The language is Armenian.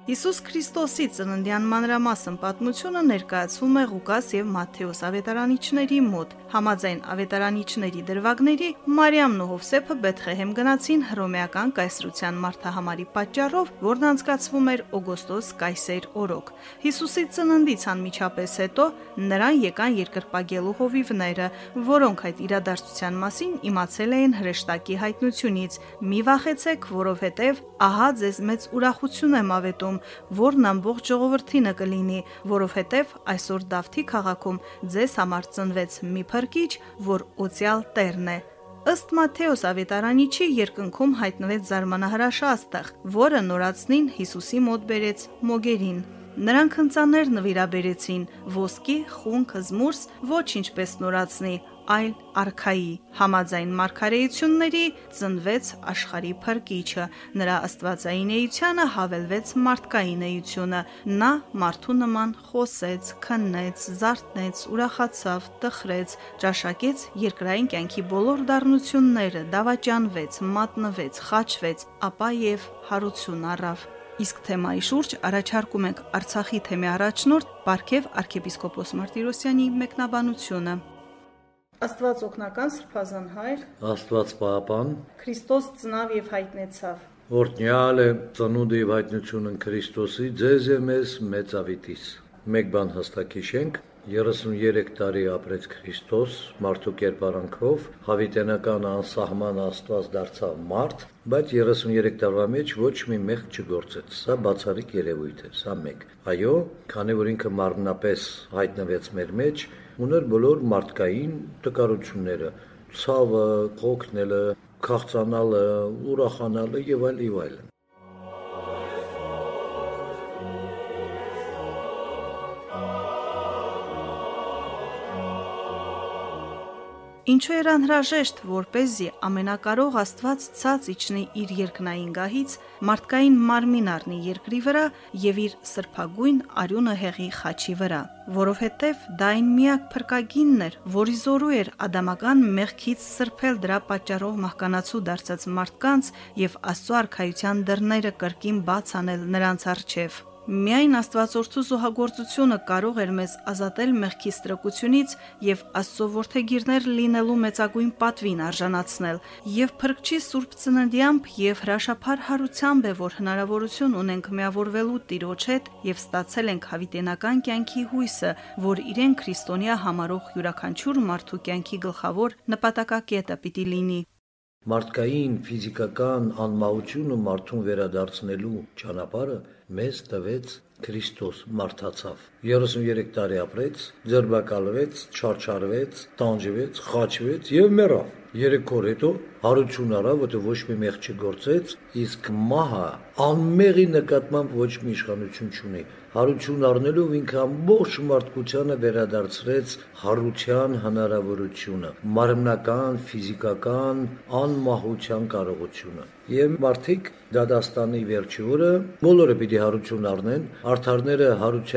Հիսուս Քրիստոսի ծննդյան մանրամասն պատմությունը ներկայացվում է Ղուկաս և Մատթեոս ավետարանիչների մոտ։ Համաձայն ավետարանիչների դրվագների Մարիամն ու Հովսեփը Բեթղեհեմ գնացին հռոմեական կայսրության մարդահամարի պատճառով, որն անցկացվում էր օգոստոս կայսեր օրոք։ Հիսուսի ծննդից անմիջապես հետո նրան եկան երկրպագելու հովիվները, որոնք այդ իրադարձության մասին իմացել էին հրեշտակի հայտնությունից։ Մի վախեցեք, որովհետև ահա ձեզ մեծ ուրախություն եմ ավետում, որն ամբողջ ժողովրդինը կլինի, որովհետև այսօր Դավթի քաղաքում ձեզ համար ծնվեց մի փրկիչ, որ օծյալ Տերն է։ Ըստ Մատթեոս ավետարանիչի երկնքում հայտնվեց զարմանահրաշ աստղ, որը նորածնին Հիսուսի մոտ բերեց մոգերին։ Նրանք հնծաներ նվիրաբերեցին, ոսկի, խունկ, զմուրս, ոչ ինչպես նորածնի, այլ արքայի։ Համաձայն մարգարեությունների ծնվեց աշխարհի փրկիչը, նրա աստվածային էությանը հավելվեց մարդկային էությունը, նա մարդու նման խոսեց, քննեց, զարթնեց, ուրախացավ, տխրեց, ճաշակեց երկրային կյանքի բոլոր դառնությունները, դավաճանվեց, մատնվեց, խաչվեց, ապա եւ հարություն առավ։ Իսկ թեմայի շուրջ առաջարկում ենք Արցախի թեմի առաջնորդ Պարքև arczepiskopos Martirosyan-ի մեկնաբանությունը։ Աստված օգնական սրբազան հայր, Աստված պահապան, Քրիստոս ծնավ եւ հայտնեցավ։ Օրհնյալ է ծնունդը եւ հայտնությունը Քրիստոսի, ձեզ եւ մեզ մեծավիտիս։ Մեկ բան հստակիշենք, 33 տարի ապրեց Քրիստոս մարդու կերպարանքով, հավիտենական անսահման Աստված դարձավ մարդ, բայց 33 տարվա մեջ ոչ մի մեղք չգործեց։ Սա բացառիկ երևույթ է, սա մեկ։ Այո, քանի որ ինքը մարմնապես հայտնվեց մեր մեջ, ուներ բոլոր մարդկային տկարությունները, ցավը, ողոքնելը, քաղցանալը, ուրախանալը եւ այլն։ Ինչու էր անհրաժեշտ, որպեսզի ամենակարող Աստված ցած իջնի իր երկնային գահից, մարդկային մարմին առնի երկրի վրա եւ իր սրբագույն արյունը հեղի խաչի վրա, որովհետեւ դա այն միակ փրկագինն էր, որի զորու էր ադամական մեղքից սրբել դրա պատճառով մահկանացու դարձած մարդկանց եւ Աստծո արքայության դռները կրկին բաց անել նրանց առջև։ Միայն Աստվածորդու զոհագործությունը կարող էր մեզ ազատել մեղքի ստրկությունից եւ Աստծո որդեգիրներ լինելու մեծագույն պատվին արժանացնել, եւ Փրկչի Սուրբ Ծննդյամբ եւ հրաշափառ հարությամբ է, որ հնարավորություն ունենք միավորվելու Տիրոջ հետ եւ ստացել ենք հավիտենական կյանքի հույսը, որ իրեն քրիստոնյա համարող յուրաքանչյուր մարդու կյանքի գլխավոր նպատակակետը պիտի լինի։ Մարդկային, ֆիզիկական անմահությունը մարդուն վերադարձնելու ճանապարհը մեզ տվեց Քրիստոս, մարդացավ։ 33 տարի ապրեց, ձերբակալվեց, չարչարվեց, տանջվեց, խաչվեց եւ մեռավ։ 3 օր հետո հարություն առավ, որտեղ ոչ մի մեղք չգործեց, իսկ մահը անմեղի նկատմամբ ոչ մի իշխանություն չունի։ Հարություն առնելով ինքը ամբողջ մարդկությանը վերադարձրեց հարության հնարավորությունը, մարմնական, ֆիզիկական անմահության կարողությունը։ Եվ մարդիկ դադաստանի վերջի օրը բոլորը պիտի հարություն առնեն, արդարները հարության